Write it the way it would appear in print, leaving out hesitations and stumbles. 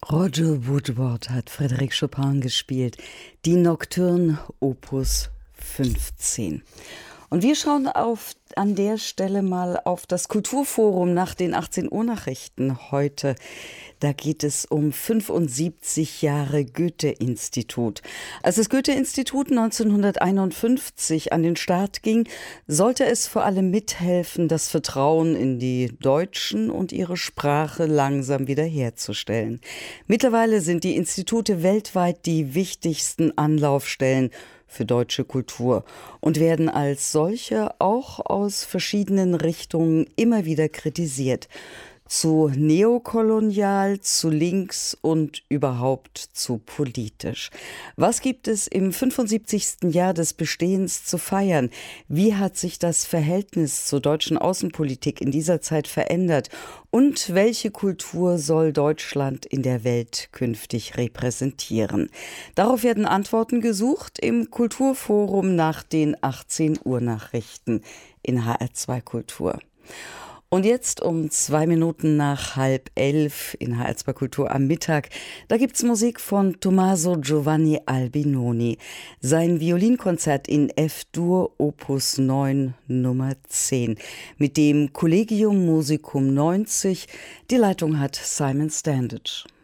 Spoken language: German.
Roger Woodward hat Frédéric Chopin gespielt, die Nocturne Opus 15. Und wir schauen an der Stelle mal auf das Kulturforum nach den 18 Uhr Nachrichten heute. Da geht es um 75 Jahre Goethe-Institut. Als das Goethe-Institut 1951 an den Start ging, sollte es vor allem mithelfen, das Vertrauen in die Deutschen und ihre Sprache langsam wiederherzustellen. Mittlerweile sind die Institute weltweit die wichtigsten Anlaufstellen für deutsche Kultur und werden als solche auch aus verschiedenen Richtungen immer wieder kritisiert. Zu neokolonial, zu links und überhaupt zu politisch. Was gibt es im 75. Jahr des Bestehens zu feiern? Wie hat sich das Verhältnis zur deutschen Außenpolitik in dieser Zeit verändert? Und welche Kultur soll Deutschland in der Welt künftig repräsentieren? Darauf werden Antworten gesucht im Kulturforum nach den 18 Uhr Nachrichten in HR2 Kultur. Und jetzt um 2 Minuten nach 10:30 in HR2 Kultur am Mittag, da gibt's Musik von Tommaso Giovanni Albinoni. Sein Violinkonzert in F-Dur Opus 9 Nummer 10 mit dem Collegium Musicum 90. Die Leitung hat Simon Standage.